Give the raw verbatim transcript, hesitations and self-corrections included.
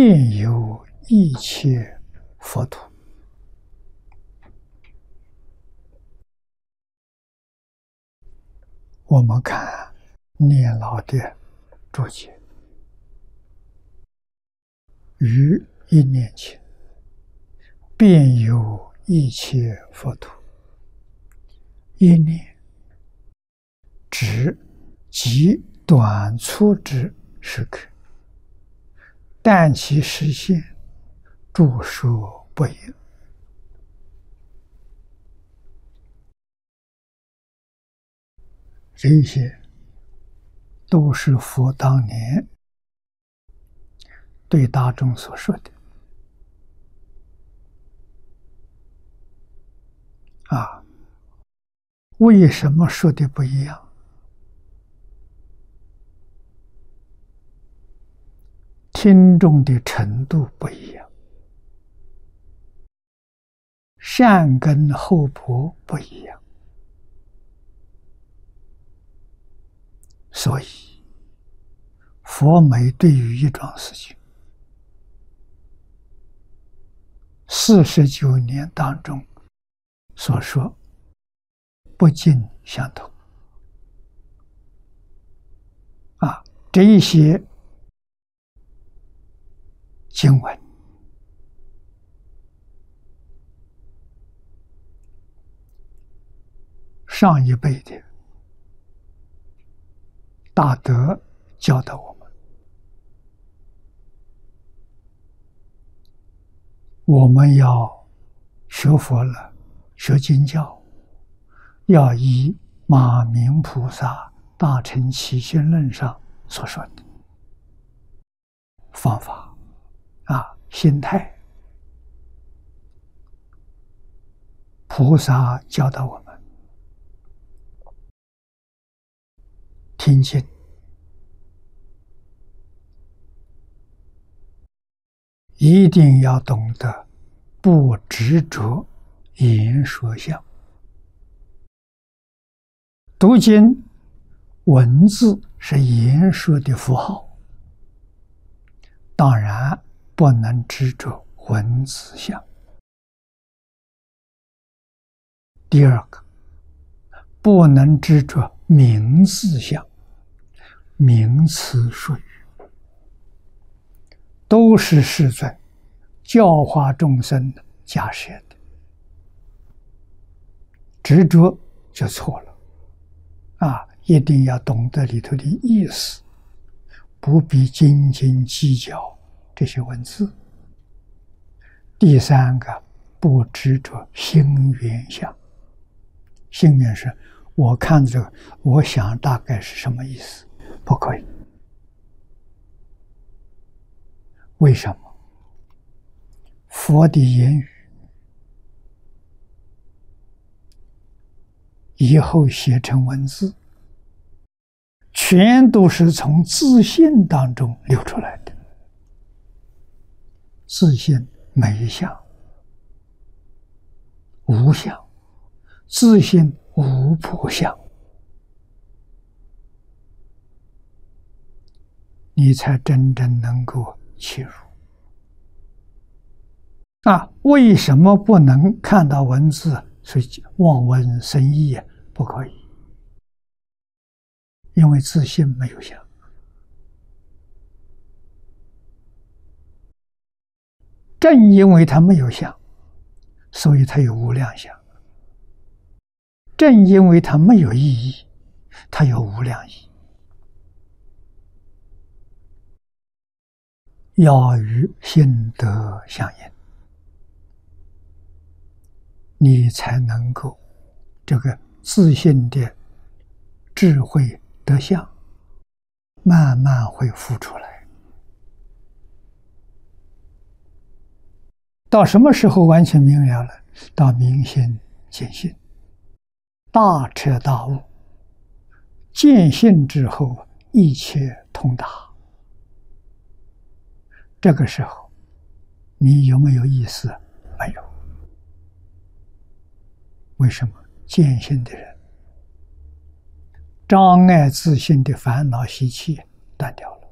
遍有一切佛土。我们看念老的注解，于一念前，遍有一切佛土。一念指极短促之时刻，但其实现著说不一。这些都是佛当年对大众所说的啊。为什么说的不一样？听众的程度不一样，善根厚薄不一样，所以佛每对于一桩事情，四十九年当中所说不尽相同啊，这一些经文上一辈的大德教导我们，我们要学佛了，学经教，要依马明菩萨大乘起信论上所说的方法啊，心态。菩萨教导我们听经，一定要懂得不执着言说相。读经文字是言说的符号，当然不能执着文字相。第二个，不能执着名字相，名词术语都是世尊教化众生假设的，执着就错了啊！一定要懂得里头的意思，不必斤斤计较这些文字。第三个，不执着心缘相。心缘是我看这个，我想大概是什么意思，不可以。为什么？佛的言语以后写成文字，全都是从自信当中流出来的。自信没相，无相；自信无不相，你才真正能够切入。啊，为什么不能看到文字？所以望文生义不可以，因为自信没有相。正因为它没有相，所以它有无量相。正因为它没有意义，它有无量义。要与心得相应，你才能够这个自信的智慧德相慢慢会浮出来。到什么时候完全明了了？到明心见性，大彻大悟，见性之后一切通达。这个时候你有没有意思？没有。为什么？见性的人障碍自信的烦恼习气断掉了，